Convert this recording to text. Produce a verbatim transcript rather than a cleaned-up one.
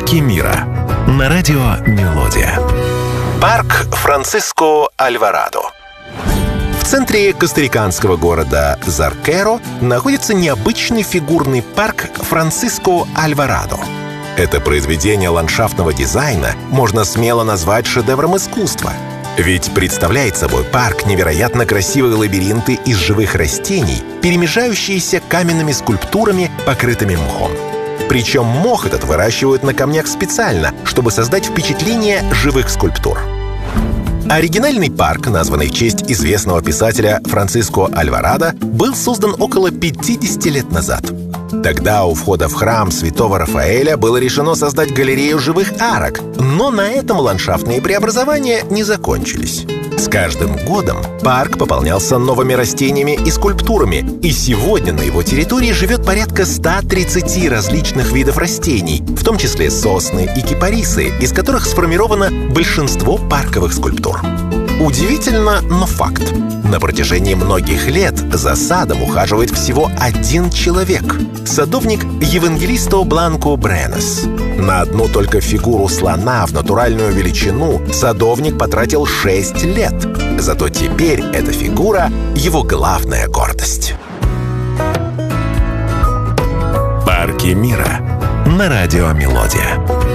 Парки мира на радио «Мелодия». Парк Франциско Альварадо. В центре костариканского города Заркеро находится необычный фигурный парк Франциско Альварадо. Это произведение ландшафтного дизайна можно смело назвать шедевром искусства. Ведь представляет собой парк невероятно красивые лабиринты из живых растений, перемежающиеся каменными скульптурами, покрытыми мхом. Причем мох этот выращивают на камнях специально, чтобы создать впечатление живых скульптур. Оригинальный парк, названный в честь известного писателя Франциско Альварадо, был создан около пятидесяти лет назад. Тогда у входа в храм святого Рафаэля было решено создать галерею живых арок, но на этом ландшафтные преобразования не закончились. С каждым годом парк пополнялся новыми растениями и скульптурами, и сегодня на его территории живет порядка ста тридцати различных видов растений, в том числе сосны и кипарисы, из которых сформировано большинство парковых скульптур. Удивительно, но факт. На протяжении многих лет за садом ухаживает всего один человек – садовник Евангелисто Бланко Бренес. На одну только фигуру слона в натуральную величину садовник потратил шесть лет. Зато теперь эта фигура – его главная гордость. Парки мира на радио «Мелодия».